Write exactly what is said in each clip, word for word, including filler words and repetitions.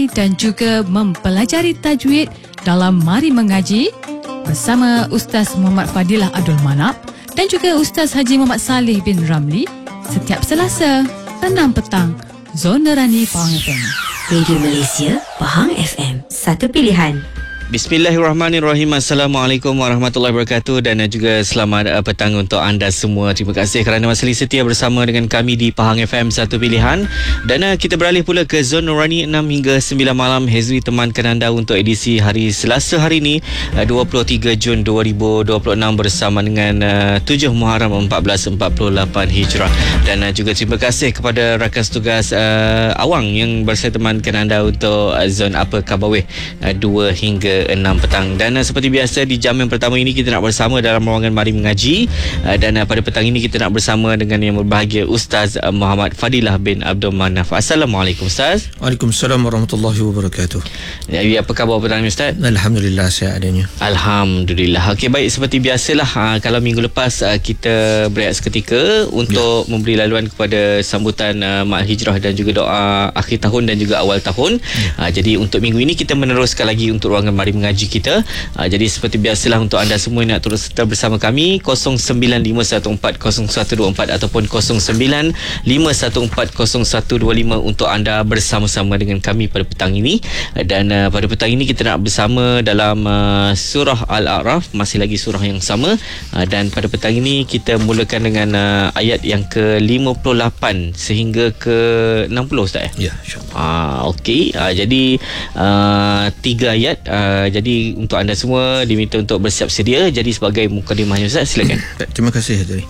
dan juga mempelajari tajwid dalam Mari Mengaji bersama Ustaz Muhammad Fadilah Abdul Manap dan juga Ustaz Haji Muhammad Saleh bin Ramli setiap Selasa enam petang. Zona Rani Pahang F M. Radio Malaysia Pahang F M, satu pilihan. Bismillahirrahmanirrahim. Assalamualaikum warahmatullahi wabarakatuh dan juga selamat petang untuk anda semua. Terima kasih kerana masih setia bersama dengan kami di Pahang F M Satu Pilihan. Dan kita beralih pula ke Zon Nurani enam hingga sembilan malam. Hezri temankan anda untuk edisi hari Selasa hari ini dua puluh tiga Jun dua ribu dua puluh enam bersama dengan tujuh Muharram seribu empat ratus empat puluh lapan Hijrah. Dan juga terima kasih kepada rakan tugas uh, Awang yang bersama temankan anda untuk uh, Zon Apa Khabar Weh uh, dua hingga enam petang. Dan uh, seperti biasa di jam yang pertama ini kita nak bersama dalam ruangan Mari Mengaji, uh, dan uh, pada petang ini kita nak bersama dengan yang berbahagia Ustaz uh, Muhammad Fadilah bin Abdul Manaf. Assalamualaikum Ustaz. Waalaikumsalam warahmatullahi wabarakatuh. Ya, apa khabar petang ini Ustaz? Alhamdulillah sihat adanya. Alhamdulillah. Okey, baik, seperti biasalah uh, kalau minggu lepas uh, kita berehat seketika untuk ya. memberi laluan kepada sambutan uh, Mak Hijrah dan juga doa akhir tahun dan juga awal tahun. Ya. Uh, jadi untuk minggu ini kita meneruskan lagi untuk ruangan Mari Mengaji kita. Uh, jadi seperti biasalah untuk anda semua yang nak terus serta bersama kami kosong sembilan lima satu empat kosong satu dua empat ataupun kosong sembilan lima satu empat kosong satu dua lima untuk anda bersama-sama dengan kami pada petang ini. Uh, dan uh, pada petang ini kita nak bersama dalam uh, surah Al-A'raf, masih lagi surah yang sama. Uh, dan pada petang ini kita mulakan dengan uh, ayat yang ke lima puluh lapan sehingga ke enam puluh Ustaz eh? Ya, insya-Allah. Ah, okey. Uh, jadi uh, tiga ayat. Uh, jadi untuk anda semua diminta untuk bersiap sedia. Jadi sebagai mukadimahnya Ustaz, silakan. Terima kasih Hadri.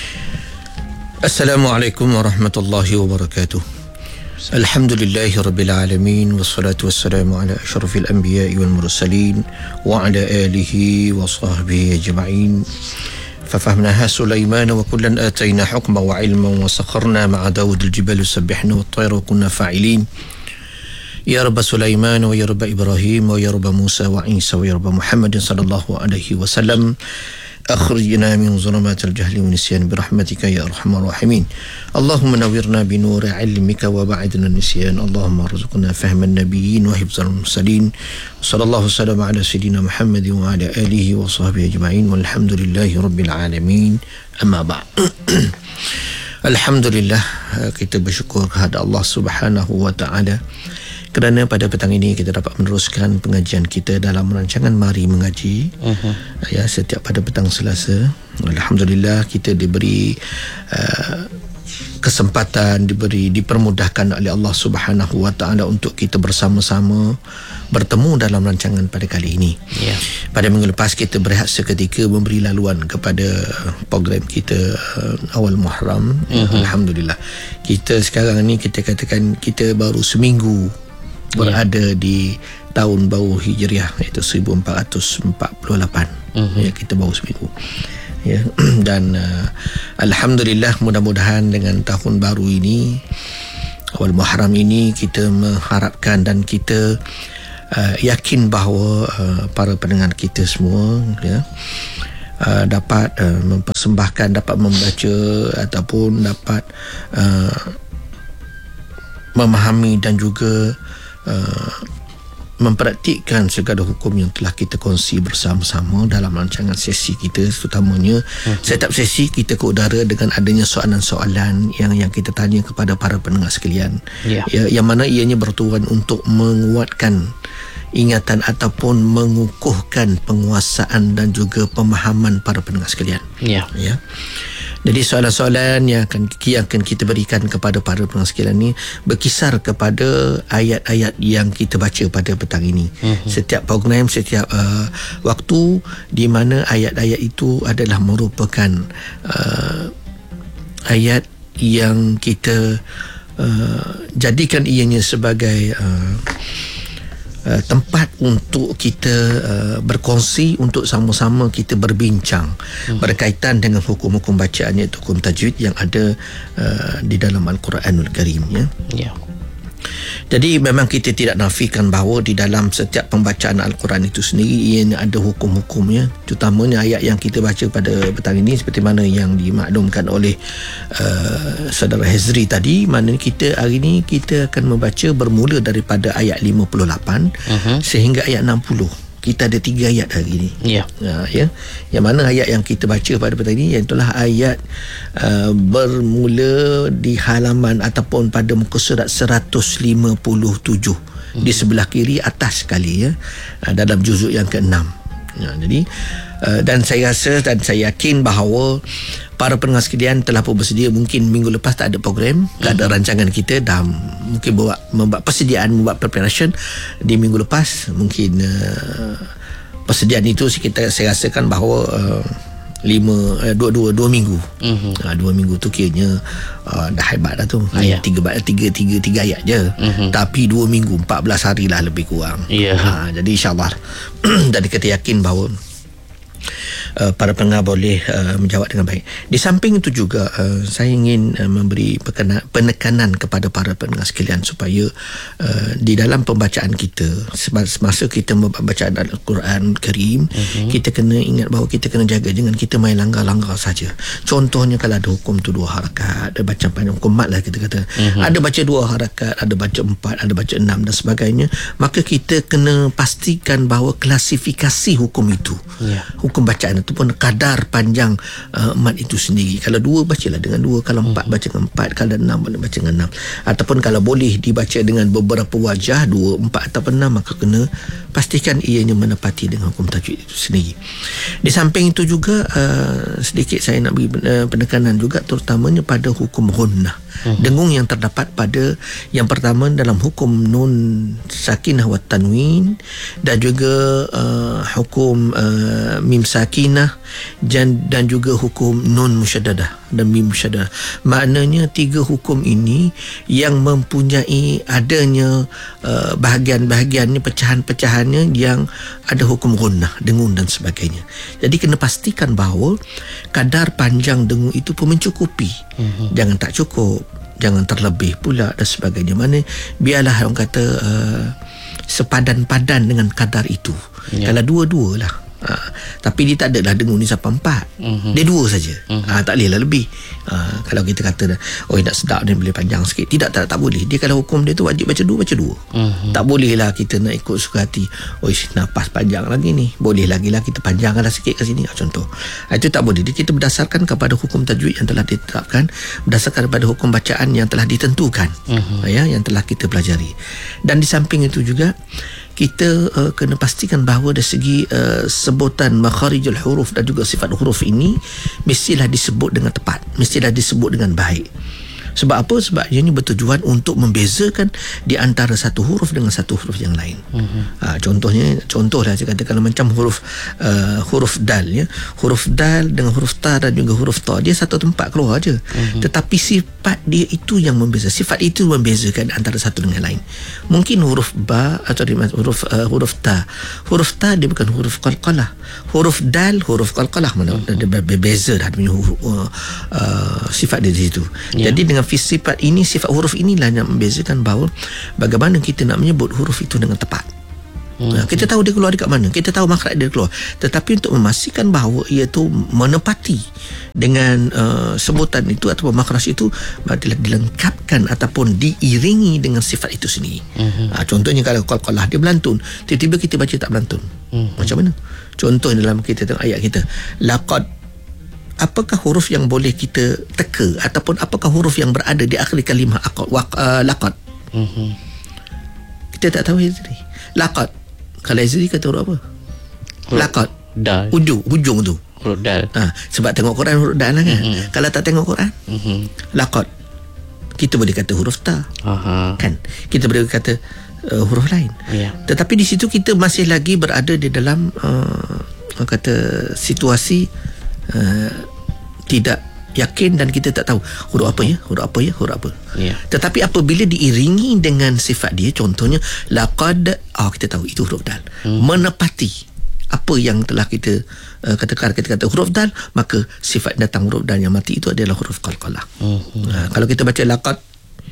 Assalamualaikum warahmatullahi wabarakatuh. Alhamdulillahi rabbil alamin, wassalatu wassalamu ala asyrafil anbiya'i wal mursalin wa ala alihi wa sahbihi ajma'in. ففهمناها سليمان وكلا آتينا حكما وعلما وسخرنا مع داود الجبال يسبحن والطير وكنا فاعلين يا رب سليمان ويا رب إبراهيم ويا رب موسى وعيسى ويا رب محمد صلى الله عليه وسلم أخرجنا من ظلمات الجهل والنسيان برحمتك يا أرحم الراحمين اللهم نورنا بنور علمك وبعدنا النسيان اللهم ارزقنا فهم النبيين وحفظ المرسلين صلى الله وسلم على سيدنا محمد وعلى آله وصحبه أجمعين والحمد لله رب العالمين أما بعد. Alhamdulillah, kita bersyukur kepada Allah Subhanahu wa taala kerana pada petang ini kita dapat meneruskan pengajian kita dalam rancangan Mari Mengaji. Uh-huh. Ya, setiap pada petang Selasa. Alhamdulillah kita diberi uh, kesempatan, diberi dipermudahkan oleh Allah Subhanahu wa taala untuk kita bersama-sama bertemu dalam rancangan pada kali ini. Yeah. Pada minggu lepas kita berehat seketika memberi laluan kepada program kita uh, awal Muharram. Uh-huh. Alhamdulillah. Kita sekarang ni kita katakan kita baru seminggu berada yeah. di tahun baru Hijriah iaitu seribu empat ratus empat puluh lapan. Uh-huh. Ya, kita baru seminggu. Ya, dan uh, alhamdulillah, mudah-mudahan dengan tahun baru ini awal Muharram ini kita mengharapkan dan kita uh, yakin bahawa uh, para pendengar kita semua ya uh, dapat uh, mempersembahkan, dapat membaca ataupun dapat uh, memahami dan juga Uh, mempraktikkan segala hukum yang telah kita kongsi bersama-sama dalam rancangan sesi kita, terutamanya uh-huh. setiap sesi kita ke udara dengan adanya soalan-soalan yang yang kita tanya kepada para pendengar sekalian, yeah. ya, yang mana ianya bertujuan untuk menguatkan ingatan ataupun mengukuhkan penguasaan dan juga pemahaman para pendengar sekalian. Ya. Ya. Jadi soalan-soalan yang akan, yang akan kita berikan kepada para pendengar sekalian ini berkisar kepada ayat-ayat yang kita baca pada petang ini. Uh-huh. Setiap program, setiap uh, waktu di mana ayat-ayat itu adalah merupakan uh, ayat yang kita uh, jadikan ianya sebagai uh, Uh, tempat untuk kita uh, berkongsi, untuk sama-sama kita berbincang hmm. berkaitan dengan hukum-hukum bacaan, iaitu hukum tajwid yang ada uh, di dalam Al-Quranul Karim, ya. Yeah. Jadi memang kita tidak nafikan bahawa di dalam setiap pembacaan Al-Quran itu sendiri ia ada hukum-hukumnya, terutamanya ayat yang kita baca pada petang ini seperti mana yang dimaklumkan oleh uh, saudara Hezri tadi. Maknanya kita hari ini kita akan membaca bermula daripada ayat lima puluh lapan uh-huh. sehingga ayat enam puluh. Kita ada tiga ayat hari ini. Ya. Uh, ya. Yang mana ayat yang kita baca pada petang ini ialah ayat uh, bermula di halaman ataupun pada muka surat seratus lima puluh tujuh hmm. di sebelah kiri atas sekali, ya, uh, dalam juzuk yang keenam. Ya, jadi uh, dan saya rasa dan saya yakin bahawa para pendengar sekalian telah pun bersedia. Mungkin minggu lepas tak ada program, tak ada rancangan kita, dah mungkin buat membuat persediaan, membuat preparation di minggu lepas. Mungkin uh, persediaan itu kita saya rasakan bahawa uh, lima uh, dua dua dua minggu. Uh-huh. Uh, dua minggu tu kiranya uh, dah hebat dah tu. Ayat yeah. tiga tiga tiga tiga ayat je. Uh-huh. Tapi dua minggu empat belas hari lah lebih kurang. Yeah. Uh, jadi insya-Allah dan kita yakin bahawa Uh, para pendengar boleh uh, menjawab dengan baik. Di samping itu juga uh, saya ingin uh, memberi penekanan, penekanan kepada para pendengar sekalian supaya uh, di dalam pembacaan kita semasa kita membacaan Al-Quran Karim, uh-huh. kita kena ingat bahawa kita kena jaga jangan kita main langgar-langgar saja. Contohnya kalau ada hukum tu dua harakat, ada baca panjang hukum mat lah kita kata, uh-huh. ada baca dua harakat, ada baca empat, ada baca enam dan sebagainya, maka kita kena pastikan bahawa klasifikasi hukum itu, yeah. hukum bacaan itu pun kadar panjang uh, mat itu sendiri. Kalau dua, bacalah dengan dua. Kalau empat, baca dengan empat. Kalau enam, boleh baca dengan enam. Ataupun kalau boleh dibaca dengan beberapa wajah, dua, empat ataupun enam, maka kena pastikan ianya menepati dengan hukum tajwid itu sendiri. Di samping itu juga uh, sedikit saya nak beri uh, penekanan juga terutamanya pada hukum ghunnah, uh-huh. dengung yang terdapat pada yang pertama dalam hukum nun sakinah wa tanwin dan juga uh, hukum uh, mim sakinah dan, dan juga hukum nun musyaddadah dan mim musyaddadah. Maknanya tiga hukum ini yang mempunyai adanya uh, bahagian-bahagiannya, pecahan-pecahannya yang ada hukum ghunnah, dengung dan sebagainya. Jadi kena pastikan bahawa kadar panjang dengung itu pun mencukupi. Uh-huh. Jangan tak cukup, jangan terlebih pula dan sebagainya. Mana biarlah orang kata uh, sepadan-padan dengan kadar itu. Yeah. Kalau dua-dua lah. Ha, tapi dia tak adalah dengung ni sampai empat. Uh-huh. Dia dua saja. Uh-huh. Ha, tak bolehlah lebih. Ha, kalau kita kata dah, oh nak sedap dia boleh panjang sikit. Tidak, tak, tak boleh. Dia kalau hukum dia tu wajib baca dua, baca dua. Uh-huh. Tak bolehlah kita nak ikut suka hati. Oh nafas panjang lagi ni. Boleh lagi lah kita panjangkanlah sikit kat sini. Ha, contoh. Ha, itu tak boleh. Dia kita berdasarkan kepada hukum tajwid yang telah ditetapkan, berdasarkan kepada hukum bacaan yang telah ditentukan. Uh-huh. Ya, yang telah kita pelajari. Dan di samping itu juga kita uh, kena pastikan bahawa dari segi uh, sebutan makharijul huruf dan juga sifat huruf ini mestilah disebut dengan tepat, mestilah disebut dengan baik. Sebab apa? Sebab ia ini bertujuan untuk membezakan di antara satu huruf dengan satu huruf yang lain. Uh-huh. Ha, contohnya, contohlah saya kata kalau macam huruf uh, huruf dal, ya, huruf dal dengan huruf ta dan juga huruf ta, dia satu tempat keluar aja. Uh-huh. Tetapi sifat dia itu yang membeza. Sifat itu membezakan antara satu dengan lain. Mungkin huruf ba atau huruf uh, huruf ta, huruf ta dia bukan huruf qalqalah. Huruf dal huruf qalqalah, mana uh-huh. dia berbeza dah punya huruf, uh, uh, sifat dia di situ. Yeah. Jadi dengan sifat ini, sifat huruf inilah yang membezakan bahawa bagaimana kita nak menyebut huruf itu dengan tepat. Hmm. Nah, kita tahu dia keluar dekat mana, kita tahu makhraj dia keluar, tetapi untuk memastikan bahawa ia tu menepati dengan uh, sebutan itu ataupun makhraj itu, berarti dilengkapkan ataupun diiringi dengan sifat itu sendiri. Hmm. Ha, contohnya kalau qalqalah dia berlantun, tiba-tiba kita baca tak berlantun. Hmm. Macam mana? Contoh dalam kita tengok ayat kita, laqad, apakah huruf yang boleh kita teka ataupun apakah huruf yang berada di akhir kalimah uh, laqad? Uh-huh. Kita tak tahu Izri. Laqad. Kalau Izri kata huruf apa? Laqad. Dal. Ujung, hujung tu. Huruf dal. Ha, sebab tengok Quran huruf dal lah kan. Uh-huh. Kalau tak tengok Quran, uh-huh. laqad. Kita boleh kata huruf ta. Uh-huh. Kan? Kita boleh kata uh, huruf lain. Yeah. Tetapi di situ kita masih lagi berada di dalam uh, kata situasi uh, tidak yakin dan kita tak tahu huruf apa ya, huruf apa ya, huruf apa. Yeah. Tetapi apabila diiringi dengan sifat dia, contohnya laqad, oh kita tahu itu huruf dal. Hmm. Menepati apa yang telah kita uh, katakan, kita kata huruf dal, maka sifat datang huruf dal yang mati itu adalah huruf qalqalah. Hmm. Uh, kalau kita baca laqad,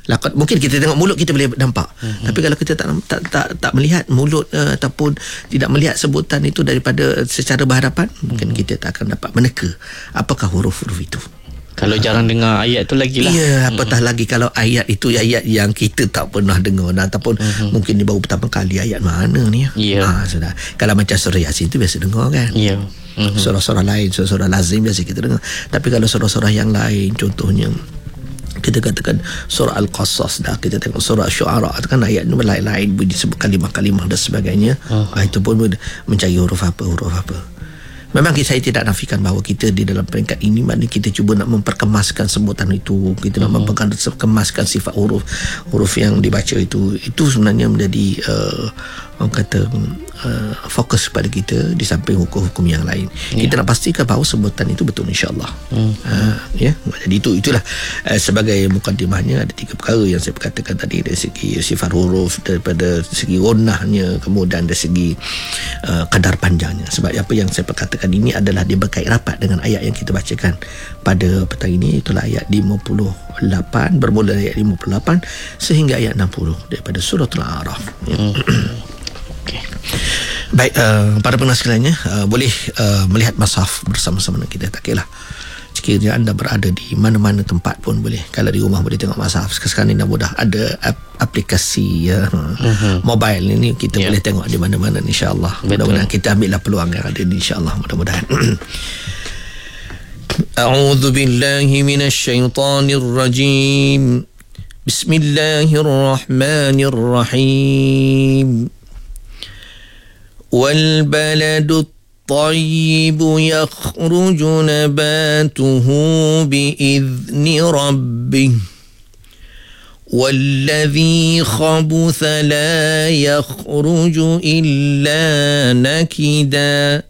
Laqad, mungkin kita tengok mulut kita boleh nampak, mm-hmm. tapi kalau kita tak tak tak, tak melihat mulut uh, ataupun tidak melihat sebutan itu daripada secara berhadapan, mm-hmm. mungkin kita tak akan dapat meneka apakah huruf-huruf itu. Kalau jarang dengar ayat tu lagi lah. Ya, apatah mm-hmm. lagi kalau ayat itu ayat yang kita tak pernah dengar, ataupun mm-hmm. mungkin dia baru pertama kali ayat mana ni. Ya. Ha, sudah. Kalau macam surah Yasin tu biasa dengar kan. Ya. Mm-hmm. Surah-surah lain, surah-surah lazim biasa kita dengar. Tapi kalau surah-surah yang lain, contohnya kita katakan surah Al-Qasas dah, kita tengok surah Syu'ara kan, ayat ni lain-lain bunyi sebut kalimah-kalimah dan sebagainya. Uh. Ha, itu pun mencari huruf apa huruf apa. Memang saya tidak nafikan bahawa kita di dalam peringkat ini, maknanya kita cuba nak memperkemaskan sebutan itu, kita nak uh-huh. memperkemaskan sifat huruf huruf yang dibaca itu. Itu sebenarnya menjadi uh, orang kata uh, fokus pada kita di samping hukum-hukum yang lain. Yeah. Kita nak pastikan bahawa sebutan itu betul, insya-Allah. Uh-huh. Uh, ya, jadi itu itulah uh, sebagai mukadimahnya. Ada tiga perkara yang saya katakan tadi, dari segi sifat huruf, daripada segi gonahnya, kemudian dari segi uh, kadar panjangnya. Sebab apa yang saya perkatakan ini adalah dia berkait rapat dengan ayat yang kita bacakan pada petang ini, itulah ayat lima puluh lapan, bermula dari ayat lima puluh lapan sehingga ayat enam puluh daripada surah Al-A'raf. Ya. Hmm. Okay. Baik, uh, para pendengar sekalian, uh, boleh uh, melihat mushaf bersama-sama dengan kita. Tak kira lah sekiranya anda berada di mana-mana tempat pun boleh. Kalau di rumah boleh tengok mushaf. Sekarang ini dah mudah, ada ap- aplikasi ya, uh-huh. mobile ini kita yeah. boleh tengok di mana-mana, insya-Allah. Mudah-mudahan kita ambillah peluang yang ada ni, insya-Allah, mudah-mudahan. A'udzu billahi minasy syaithanir rajim. Bismillahirrahmanirrahim. Wal baladut الطيب يخرج نباته بإذن ربه والذي خبث لا يخرج إلا نكدا